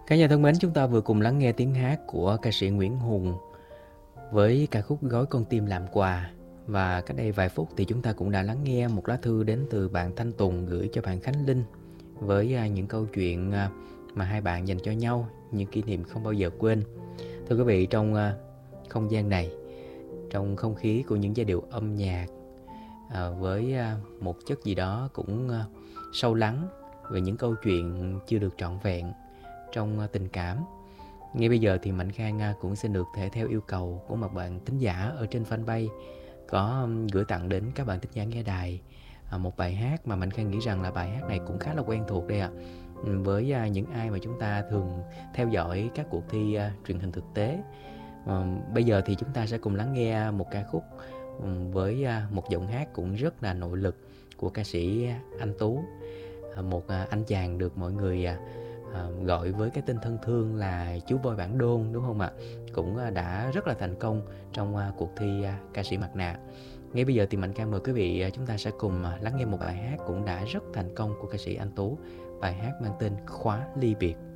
Cả nhà thân mến, chúng ta vừa cùng lắng nghe tiếng hát của ca sĩ Nguyễn Hùng với ca khúc Gói con tim làm quà. Và cách đây vài phút thì chúng ta cũng đã lắng nghe một lá thư đến từ bạn Thanh Tùng gửi cho bạn Khánh Linh với những câu chuyện mà hai bạn dành cho nhau, những kỷ niệm không bao giờ quên. Thưa quý vị, trong không gian này, trong không khí của những giai điệu âm nhạc với một chất gì đó cũng sâu lắng về những câu chuyện chưa được trọn vẹn trong tình cảm. Ngay bây giờ thì Mạnh Khang cũng xin được thể theo yêu cầu của một bạn thính giả ở trên fanpage có gửi tặng đến các bạn thính giả nghe đài một bài hát mà Mạnh Khang nghĩ rằng là bài hát này cũng khá là quen thuộc đây ạ. Với những ai mà chúng ta thường theo dõi các cuộc thi truyền hình thực tế. Bây giờ thì chúng ta sẽ cùng lắng nghe một ca khúc với một giọng hát cũng rất là nội lực của ca sĩ Anh Tú, một anh chàng được mọi người gọi với cái tên thân thương là chú Voi Bản Đôn, đúng không ạ? Cũng đã rất là thành công trong cuộc thi ca sĩ mặt nạ. Ngay bây giờ thì Mạnh Khang mời quý vị chúng ta sẽ cùng lắng nghe một bài hát cũng đã rất thành công của ca sĩ Anh Tú, bài hát mang tên Khóa Ly Biệt.